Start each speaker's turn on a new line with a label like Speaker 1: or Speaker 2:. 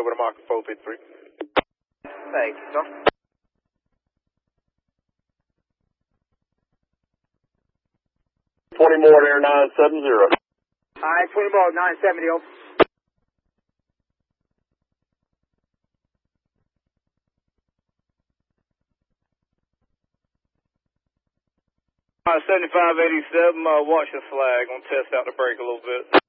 Speaker 1: over to Mark 453.
Speaker 2: Thanks, sir.
Speaker 3: more Air 970.
Speaker 2: Alright, 20 more, 970, over.
Speaker 1: 7587, watch the flag. Gonna test out the brake a little bit.